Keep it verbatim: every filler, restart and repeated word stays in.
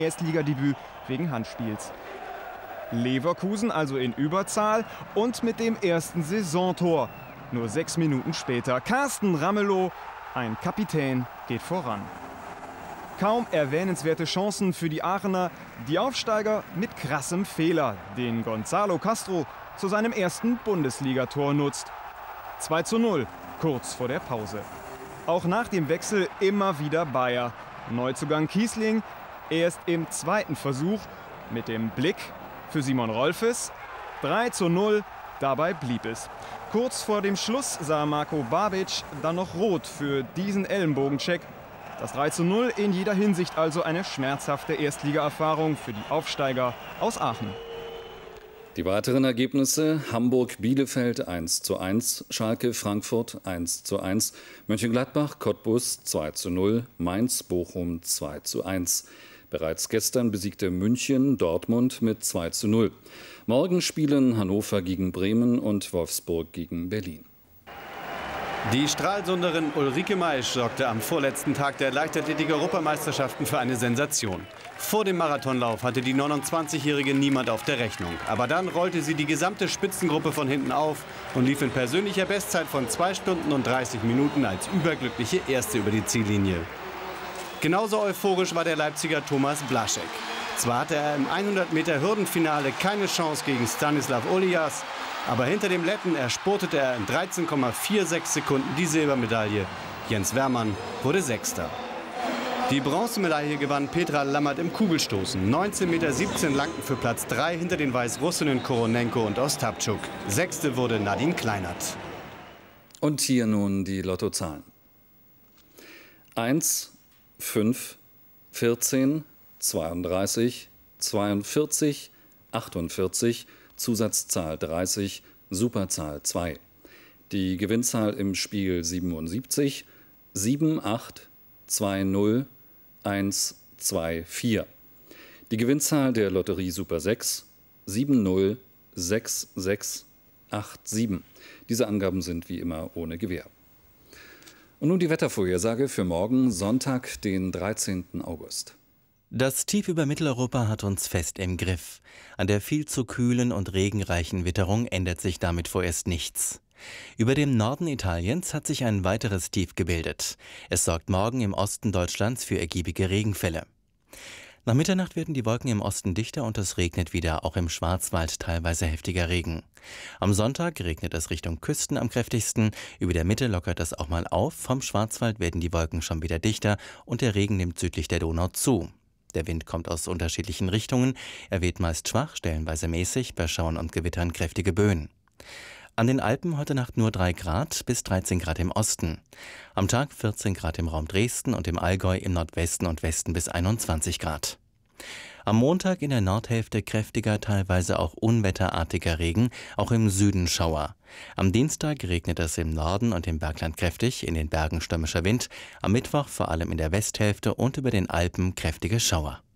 Erstligadebüt wegen Handspiels. Leverkusen also in Überzahl und mit dem ersten Saisontor. Nur sechs Minuten später Carsten Ramelow, ein Kapitän, geht voran. Kaum erwähnenswerte Chancen für die Aachener, die Aufsteiger mit krassem Fehler, den Gonzalo Castro zu seinem ersten Bundesligator nutzt. zwei zu null, kurz vor der Pause. Auch nach dem Wechsel immer wieder Bayer. Neuzugang Kiesling, erst im zweiten Versuch mit dem Blick für Simon Rolfes. drei zu null, dabei blieb es. Kurz vor dem Schluss sah Marko Babic dann noch rot für diesen Ellenbogencheck. Das drei zu null in jeder Hinsicht also eine schmerzhafte Erstligaerfahrung für die Aufsteiger aus Aachen. Die weiteren Ergebnisse: Hamburg-Bielefeld eins zu eins, Schalke-Frankfurt eins zu eins, Mönchengladbach-Cottbus zwei zu null, Mainz-Bochum zwei zu eins. Bereits gestern besiegte München Dortmund mit zwei zu null. Morgen spielen Hannover gegen Bremen und Wolfsburg gegen Berlin. Die Stralsunderin Ulrike Maisch sorgte am vorletzten Tag der Leichtathletik-Europameisterschaften für eine Sensation. Vor dem Marathonlauf hatte die neunundzwanzigjährige niemand auf der Rechnung. Aber dann rollte sie die gesamte Spitzengruppe von hinten auf und lief in persönlicher Bestzeit von zwei Stunden und dreißig Minuten als überglückliche Erste über die Ziellinie. Genauso euphorisch war der Leipziger Thomas Blaschek. Zwar hatte er im hundert Meter Hürdenfinale keine Chance gegen Stanislav Olias, aber hinter dem Letten erspurtete er in dreizehn Komma sechsundvierzig Sekunden die Silbermedaille. Jens Wehrmann wurde Sechster. Die Bronzemedaille gewann Petra Lammert im Kugelstoßen. neunzehn Komma siebzehn Meter langten für Platz drei hinter den Weißrussinnen Koronenko und Ostaptschuk. Sechste wurde Nadine Kleinert. Und hier nun die Lottozahlen. eins, fünf, vierzehn, zweiunddreißig, zweiundvierzig, achtundvierzig, Zusatzzahl dreißig, Superzahl zwei. Die Gewinnzahl im Spiel siebenundsiebzig, sieben, acht, zwei, null, eins, zwei, vier. Die Gewinnzahl der Lotterie Super sechs, sieben, null, sechs, sechs, acht, sieben. Diese Angaben sind wie immer ohne Gewähr. Und nun die Wettervorhersage für morgen, Sonntag, den dreizehnten August. Das Tief über Mitteleuropa hat uns fest im Griff. An der viel zu kühlen und regenreichen Witterung ändert sich damit vorerst nichts. Über dem Norden Italiens hat sich ein weiteres Tief gebildet. Es sorgt morgen im Osten Deutschlands für ergiebige Regenfälle. Nach Mitternacht werden die Wolken im Osten dichter und es regnet wieder, auch im Schwarzwald teilweise heftiger Regen. Am Sonntag regnet es Richtung Küsten am kräftigsten, über der Mitte lockert es auch mal auf, vom Schwarzwald werden die Wolken schon wieder dichter und der Regen nimmt südlich der Donau zu. Der Wind kommt aus unterschiedlichen Richtungen, er weht meist schwach, stellenweise mäßig, bei Schauern und Gewittern kräftige Böen. An den Alpen heute Nacht nur drei Grad bis dreizehn Grad im Osten. Am Tag vierzehn Grad im Raum Dresden und im Allgäu im Nordwesten und Westen bis einundzwanzig Grad. Am Montag in der Nordhälfte kräftiger, teilweise auch unwetterartiger Regen, auch im Süden Schauer. Am Dienstag regnet es im Norden und im Bergland kräftig, in den Bergen stürmischer Wind. Am Mittwoch vor allem in der Westhälfte und über den Alpen kräftige Schauer.